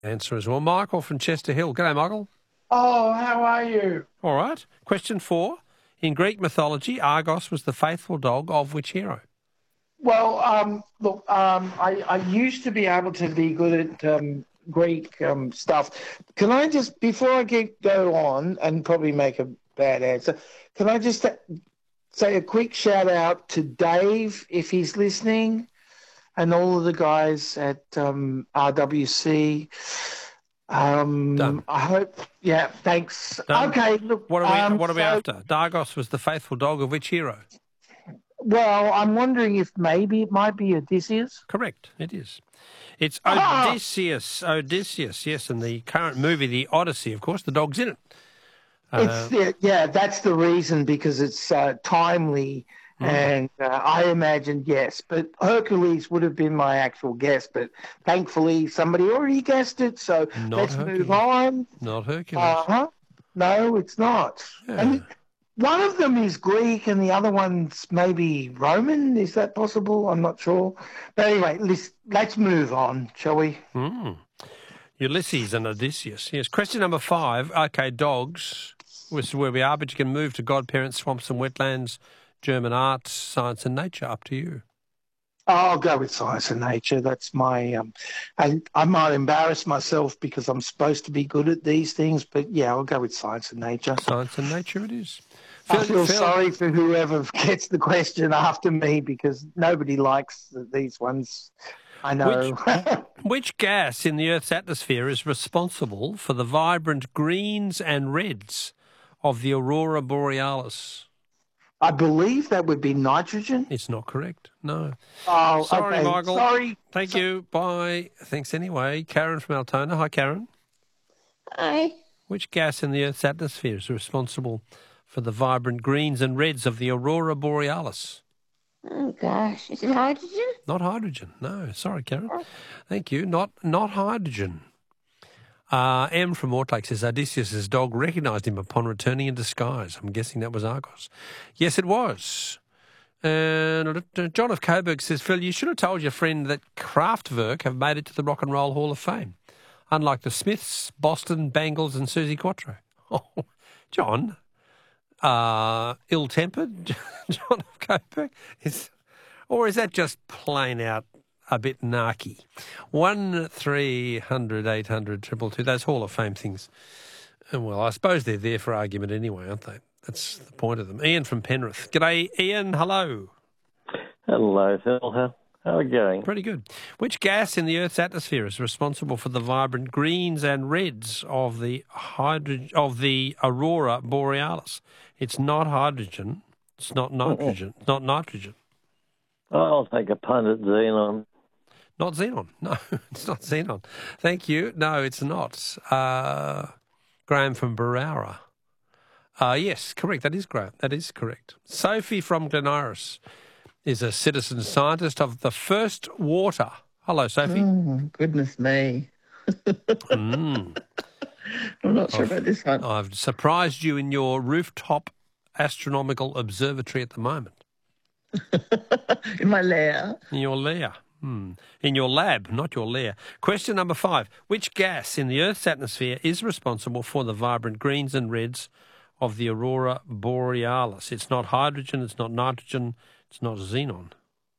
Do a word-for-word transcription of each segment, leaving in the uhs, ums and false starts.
answer as well. Michael from Chester Hill. G'day, Michael. Oh, how are you? All right. Question four. In Greek mythology, Argos was the faithful dog of which hero? Well, um, look, um, I, I used to be able to be good at um, Greek um, stuff. Can I just, before I get go on and probably make a bad answer, can I just say a quick shout out to Dave, if he's listening, and all of the guys at um, R W C. Um, Done. I hope, yeah, thanks. Done. Okay, look. What are we, um, what are we so, after? Argos was the faithful dog of which hero? Well, I'm wondering if maybe it might be Odysseus. Correct, it is. It's Ah! Odysseus. Odysseus, yes, in the current movie, The Odyssey, of course, the dog's in it. Uh, It's the, yeah, that's the reason, because it's uh, timely, mm. and uh, I imagined yes, but Hercules would have been my actual guess, but thankfully somebody already guessed it, so Not let's Hercules. move on. Not Hercules. Uh-huh. No, it's not. Yeah. And one of them is Greek and the other one's maybe Roman. Is that possible? I'm not sure. But anyway, let's, let's move on, shall we? Mm. Ulysses and Odysseus. Yes. Question number five. Okay, dogs. This is where we are, but you can move to godparents, swamps and wetlands, German arts, science and nature. Up to you. I'll go with science and nature. That's my. Um, I I might embarrass myself because I'm supposed to be good at these things, but yeah, I'll go with science and nature. Science and nature it is. I Phil, feel Phil, sorry for whoever gets the question after me because nobody likes these ones. I know. Which, which gas in the Earth's atmosphere is responsible for the vibrant greens and reds of the aurora borealis? I believe that would be nitrogen. It's not correct. No. Oh, Sorry, okay. Michael. Sorry. Thank So- you. Bye. Thanks anyway. Karen from Altona. Hi, Karen. Hi. Which gas in the Earth's atmosphere is responsible for the vibrant greens and reds of the aurora borealis? Oh, gosh. Is it hydrogen? Not hydrogen. No. Sorry, Karen. Thank you. Not not hydrogen. Uh, M from Mortlake says Odysseus' dog recognised him upon returning in disguise. I'm guessing that was Argos. Yes, it was. And John of Coburg says, Phil, you should have told your friend that Kraftwerk have made it to the Rock and Roll Hall of Fame, unlike the Smiths, Boston, Bangles and Susie Quattro. Oh, John, uh, ill-tempered, John of Coburg? Is, or is that just plain out a bit narky? One three hundred eight hundred triple two. Those Hall of Fame things. And well, I suppose they're there for argument anyway, aren't they? That's the point of them. Ian from Penrith. G'day, Ian. Hello. Hello, Phil. How, how are you going? Pretty good. Which gas in the Earth's atmosphere is responsible for the vibrant greens and reds of the hydro- of the aurora borealis? It's not hydrogen. It's not nitrogen. It's not nitrogen. I'll take a punt at xenon. Not xenon. No, it's not xenon. Thank you. No, it's not. Uh, Graham from Barara. Uh, yes, correct. That is Graham. That is correct. Sophie from Glen Iris is a citizen scientist of the first water. Hello, Sophie. Oh, goodness me. mm. I'm not sure I've, about this one. I've surprised you in your rooftop astronomical observatory at the moment. In my lair. In your lair. Hmm. In your lab, not your lair. Question number five. Which gas in the Earth's atmosphere is responsible for the vibrant greens and reds of the aurora borealis? It's not hydrogen, it's not nitrogen, it's not xenon.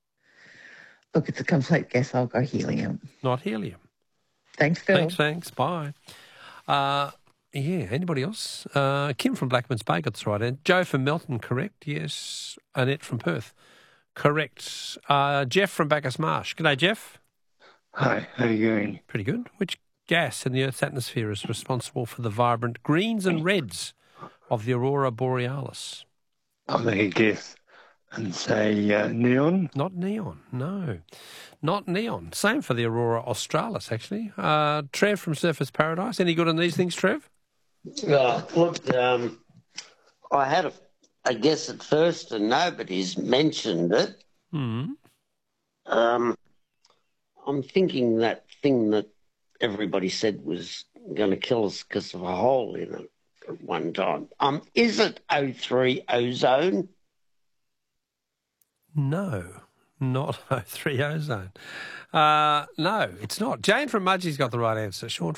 Look, it's a complete guess. I'll go helium. Not helium. Thanks, Phil. Thanks, thanks. Bye. Uh, yeah, anybody else? Uh, Kim from Blackman's Bay got this right. And Joe from Melton, correct? Yes. Annette from Perth. Correct. Uh, Jeff from Bacchus Marsh. G'day, Jeff. Hi, how are you going? Pretty good. Which gas in the Earth's atmosphere is responsible for the vibrant greens and reds of the aurora borealis? I'll make a guess and say uh, neon. Not neon, no. Not neon. Same for the aurora australis, actually. Uh, Trev from Surfers Paradise. Any good on these things, Trev? Uh, look, um, I had a, a guess at first and nobody's mentioned it. Hmm. Um, I'm thinking that thing that everybody said was going to kill us because of a hole in it at one time. Um, is it O three ozone? No, not O three ozone. Uh, no, it's not. Jane from Mudgee's got the right answer. Sean